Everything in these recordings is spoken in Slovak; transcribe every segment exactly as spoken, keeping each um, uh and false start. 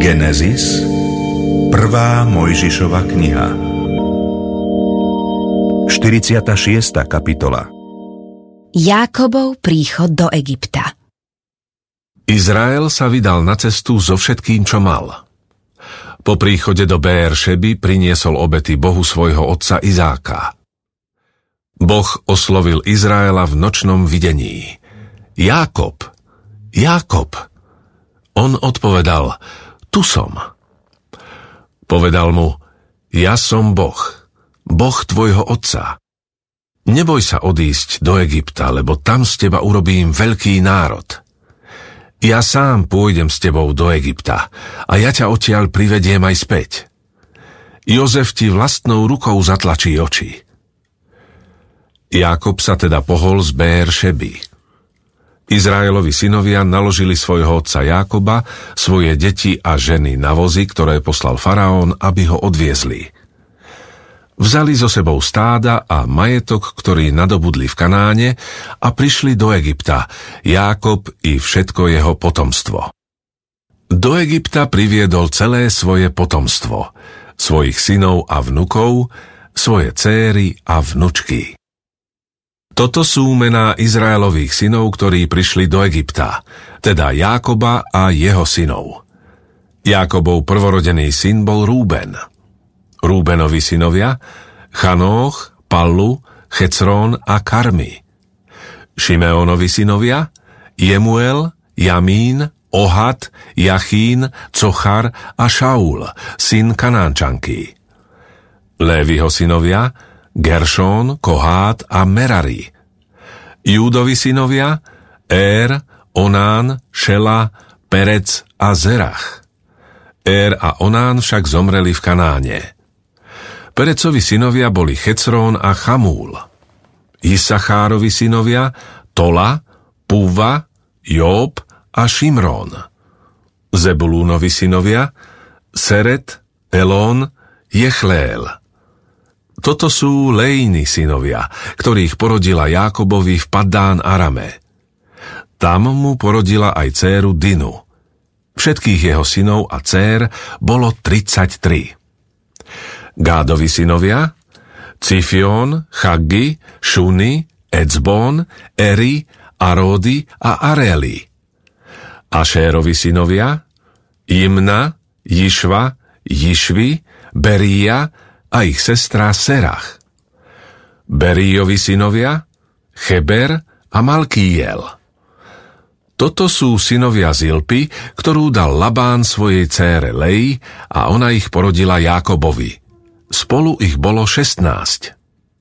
Genesis, prvá Mojžišova kniha. štyridsiata šiesta kapitola. Jákobov príchod do Egypta. Izrael sa vydal na cestu so všetkým, čo mal. Po príchode do Béeršeby priniesol obety Bohu svojho otca Izáka. Boh oslovil Izraela v nočnom videní. Jákob, Jákob. On odpovedal, tu som. Povedal mu, ja som Boh, Boh tvojho otca. Neboj sa odísť do Egypta, lebo tam z teba urobím veľký národ. Ja sám pôjdem s tebou do Egypta a ja ťa odtiaľ privediem aj späť. Jozef ti vlastnou rukou zatlačí oči. Jákob sa teda pohol z Béeršeby. Izraelovi synovia naložili svojho otca Jákoba, svoje deti a ženy na vozy, ktoré poslal faraón, aby ho odviezli. Vzali so sebou stáda a majetok, ktorý nadobudli v Kanáne, a prišli do Egypta, Jákob i všetko jeho potomstvo. Do Egypta priviedol celé svoje potomstvo, svojich synov a vnukov, svoje céry a vnučky. Toto sú mená Izraelových synov, ktorí prišli do Egypta, teda Jákoba a jeho synov. Jákobov prvorodený syn bol Rúben. Rúbenovi synovia Chanóch, Pallu, Checrón a Karmi. Šimeónovi synovia Jemuel, Jamín, Ohad, Jachín, Cochar a Šaul, syn Kanánčanky. Léviho synovia Geršón, Kohát a Merari. Júdovi synovia Ér, Onán, Šela, Perec a Zerach. Ér a Onán však zomreli v Kanáne. Perecovi synovia boli Checrón a Chamúl. Isachárovi synovia Tola, Púva, Jób a Šimrón. Zebulúnovi synovia Seret, Elón, Jechléel. Toto sú Léjny synovia, ktorých porodila Jákobovi v Paddán Arame. Tam mu porodila aj dcéru Dinu. Všetkých jeho synov a dcér bolo tridsaťtri. Gádovi synovia Cifión, Chaggi, Šuni, Ecbón, Eri, Aródy a Aréli. Ašérovi synovia Jimna, Jišva, Jišvi, Beríja a ich sestra Serach. Beríjovi synovia Cheber a Malkíjel. Toto sú synovia Zilpy, ktorú dal Labán svojej dcére Leji, a ona ich porodila Jákobovi. Spolu ich bolo šestnásť.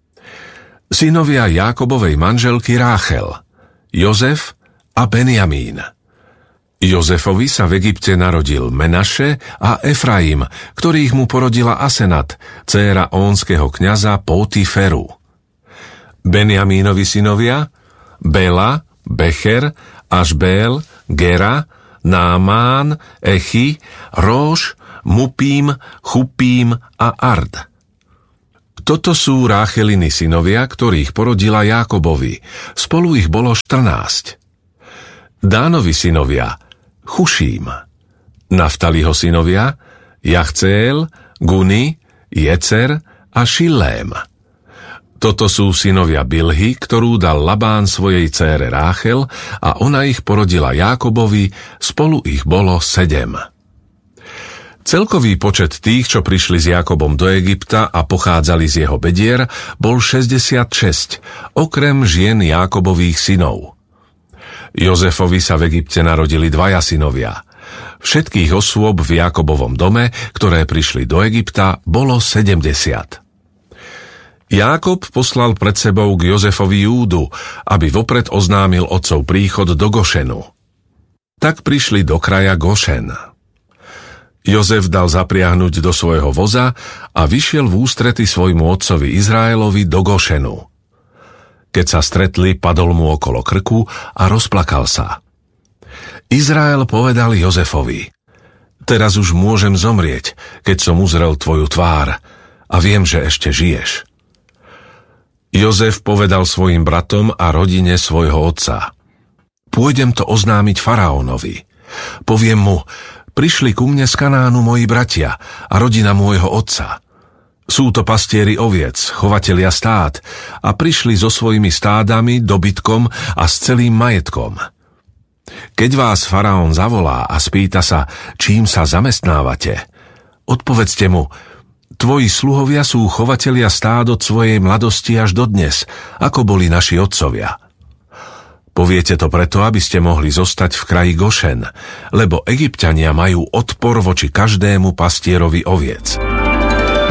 Synovia Jákobovej manželky Ráchel, Jozef a Benjamín. Jozefovi sa v Egypte narodil Menaše a Efraim, ktorých mu porodila Asenat, dcéra ónskeho kňaza Pótiferu. Benjamínovi synovia Bela, Becher, Ašbél, Gera, Námán, Echi, Róš, Mupím, Chupím a Ard. Toto sú Rácheliny synovia, ktorých porodila Jákobovi. Spolu ich bolo štrnásť. Dánovi synovia Chuším. Naftaliho synovia Jachcéel, Guni, Jecer a Šillém. Toto sú synovia Bilhy, ktorú dal Labán svojej dcére Ráchel, a ona ich porodila Jákobovi, spolu ich bolo sedem. Celkový počet tých, čo prišli s Jákobom do Egypta a pochádzali z jeho bedier, bol šesťdesiatšesť, okrem žien Jákobových synov. Jozefovi sa v Egypte narodili dvaja synovia. Všetkých osôb v Jákobovom dome, ktoré prišli do Egypta, bolo sedemdesiat. Jákob poslal pred sebou k Jozefovi Júdu, aby vopred oznámil otcov príchod do Gošenu. Tak prišli do kraja Gošen. Jozef dal zapriahnuť do svojho voza a vyšiel v ústrety svojmu otcovi Izraelovi do Gošenu. Keď sa stretli, padol mu okolo krku a rozplakal sa. Izrael povedal Jozefovi: Teraz už môžem zomrieť, keď som uzrel tvoju tvár, a viem, že ešte žiješ. Jozef povedal svojim bratom a rodine svojho otca: Pôjdem to oznámiť faraónovi. Poviem mu: Prišli ku mne z Kanánu moji bratia a rodina môjho otca. Sú to pastieri oviec, chovatelia stád a prišli so svojimi stádami, dobytkom a s celým majetkom. Keď vás faraón zavolá a spýta sa, čím sa zamestnávate, odpovedzte mu, tvoji sluhovia sú chovatelia stád od svojej mladosti až dodnes, ako boli naši otcovia. Poviete to preto, aby ste mohli zostať v kraji Gošen, lebo Egypťania majú odpor voči každému pastierovi oviec.